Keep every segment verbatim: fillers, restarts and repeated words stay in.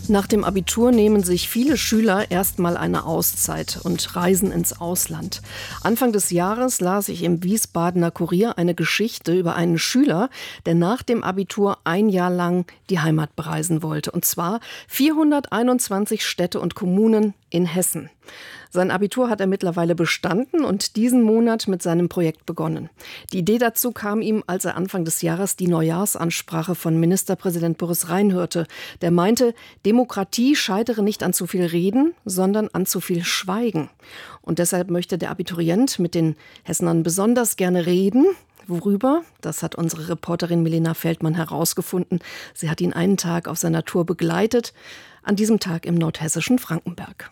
Nach dem Abitur nehmen sich viele Schüler erstmal eine Auszeit und reisen ins Ausland. Anfang des Jahres las ich im Wiesbadener Kurier eine Geschichte über einen Schüler, der nach dem Abitur ein Jahr lang die Heimat bereisen wollte. Und zwar vierhunderteinundzwanzig Städte und Kommunen in Hessen. Sein Abitur hat er mittlerweile bestanden und diesen Monat mit seinem Projekt begonnen. Die Idee dazu kam ihm, als er Anfang des Jahres die Neujahrsansprache von Ministerpräsident Boris Rhein hörte. Der meinte, Demokratie scheitere nicht an zu viel Reden, sondern an zu viel Schweigen. Und deshalb möchte der Abiturient mit den Hessenern besonders gerne reden. Worüber? Das hat unsere Reporterin Milena Feldmann herausgefunden. Sie hat ihn einen Tag auf seiner Tour begleitet, an diesem Tag im nordhessischen Frankenberg.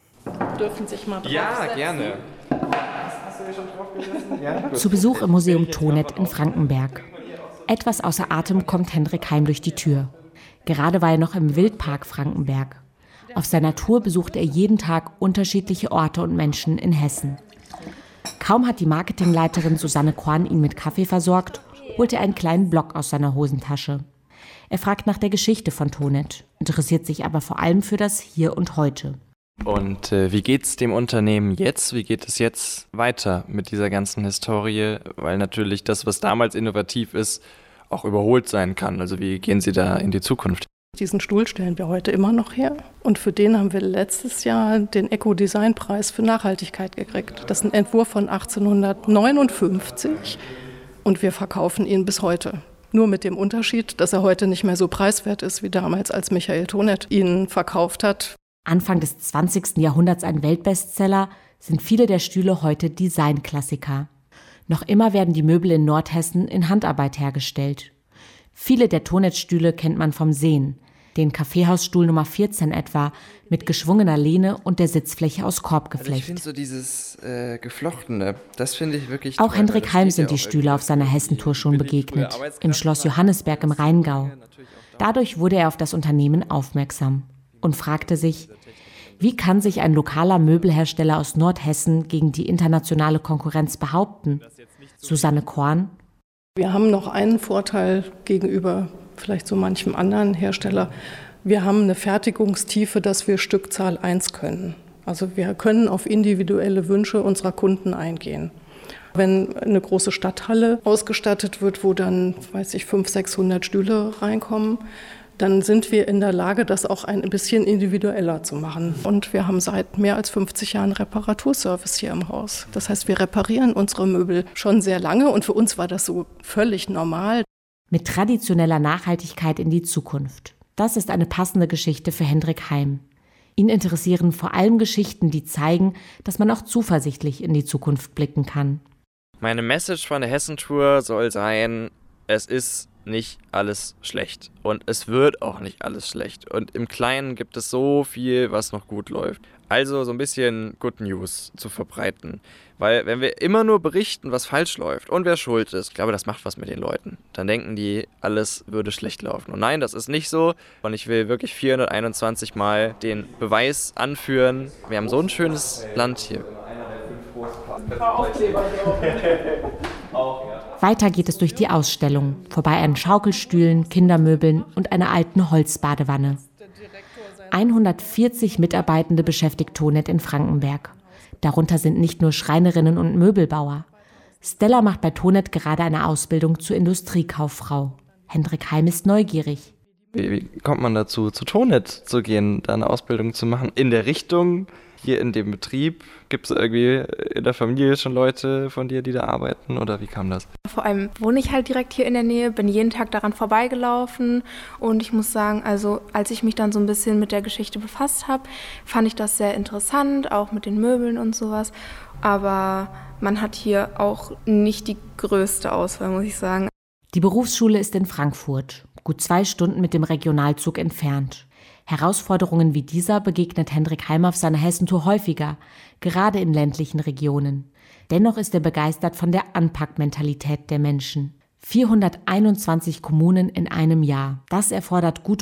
Dürfen sich mal drauf Ja, setzen. gerne. Hast du hier schon drauf gesessen? Ja? Zu Besuch im Museum Thonet in Frankenberg. Etwas außer Atem kommt Hendrik Heim durch die Tür. Gerade war er noch im Wildpark Frankenberg. Auf seiner Tour besucht er jeden Tag unterschiedliche Orte und Menschen in Hessen. Kaum hat die Marketingleiterin Susanne Korn ihn mit Kaffee versorgt, holt er einen kleinen Block aus seiner Hosentasche. Er fragt nach der Geschichte von Thonet, interessiert sich aber vor allem für das Hier und Heute. Und äh, wie geht's dem Unternehmen jetzt? Wie geht es jetzt weiter mit dieser ganzen Historie? Weil natürlich das, was damals innovativ ist, auch überholt sein kann. Also wie gehen Sie da in die Zukunft? Diesen Stuhl stellen wir heute immer noch her. Und für den haben wir letztes Jahr den Eco-Design-Preis für Nachhaltigkeit gekriegt. Das ist ein Entwurf von achtzehnhundertneunundfünfzig und wir verkaufen ihn bis heute. Nur mit dem Unterschied, dass er heute nicht mehr so preiswert ist wie damals, als Michael Thonet ihn verkauft hat. Anfang des zwanzigsten Jahrhunderts ein Weltbestseller, sind viele der Stühle heute Designklassiker. Noch immer werden die Möbel in Nordhessen in Handarbeit hergestellt. Viele der Thonet-Stühle kennt man vom Sehen. Den Kaffeehausstuhl Nummer vierzehn etwa, mit geschwungener Lehne und der Sitzfläche aus Korbgeflecht. Also ich finde so dieses äh, Geflochtene, das finde ich wirklich Auch toll, Hendrik Heim sind die ja Stühle auf seiner Hessentour schon begegnet, im Schloss Johannisberg im Rheingau. Dadurch wurde er auf das Unternehmen aufmerksam und fragte sich, wie kann sich ein lokaler Möbelhersteller aus Nordhessen gegen die internationale Konkurrenz behaupten? Susanne Korn. Wir haben noch einen Vorteil gegenüber vielleicht so manchem anderen Hersteller. Wir haben eine Fertigungstiefe, dass wir Stückzahl eins können. Also wir können auf individuelle Wünsche unserer Kunden eingehen. Wenn eine große Stadthalle ausgestattet wird, wo dann, weiß ich, fünfhundert, sechshundert Stühle reinkommen, dann sind wir in der Lage, das auch ein bisschen individueller zu machen. Und wir haben seit mehr als fünfzig Jahren Reparaturservice hier im Haus. Das heißt, wir reparieren unsere Möbel schon sehr lange und für uns war das so völlig normal. Mit traditioneller Nachhaltigkeit in die Zukunft. Das ist eine passende Geschichte für Hendrik Heim. Ihn interessieren vor allem Geschichten, die zeigen, dass man auch zuversichtlich in die Zukunft blicken kann. Meine Message von der Hessentour soll sein, es ist nicht alles schlecht und es wird auch nicht alles schlecht und im Kleinen gibt es so viel, was noch gut läuft. Also so ein bisschen Good News zu verbreiten, weil wenn wir immer nur berichten, was falsch läuft und wer schuld ist, ich glaube, das macht was mit den Leuten. Dann denken die, alles würde schlecht laufen und nein, das ist nicht so und ich will wirklich vierhunderteinundzwanzig Mal den Beweis anführen, wir haben so ein schönes Land hier. Weiter geht es durch die Ausstellung, vorbei an Schaukelstühlen, Kindermöbeln und einer alten Holzbadewanne. hundertvierzig Mitarbeitende beschäftigt Thonet in Frankenberg. Darunter sind nicht nur Schreinerinnen und Möbelbauer. Stella macht bei Thonet gerade eine Ausbildung zur Industriekauffrau. Hendrik Heim ist neugierig. Wie, wie kommt man dazu, zu Thonet zu gehen, da eine Ausbildung zu machen? In der Richtung, hier in dem Betrieb, gibt es irgendwie in der Familie schon Leute von dir, die da arbeiten oder wie kam das? Vor allem wohne ich halt direkt hier in der Nähe, bin jeden Tag daran vorbeigelaufen und ich muss sagen, also als ich mich dann so ein bisschen mit der Geschichte befasst habe, fand ich das sehr interessant, auch mit den Möbeln und sowas, aber man hat hier auch nicht die größte Auswahl, muss ich sagen. Die Berufsschule ist in Frankfurt, gut zwei Stunden mit dem Regionalzug entfernt. Herausforderungen wie dieser begegnet Hendrik Heim auf seiner Hessentour häufiger, gerade in ländlichen Regionen. Dennoch ist er begeistert von der Anpackmentalität der Menschen. vierhunderteinundzwanzig Kommunen in einem Jahr. Das erfordert gute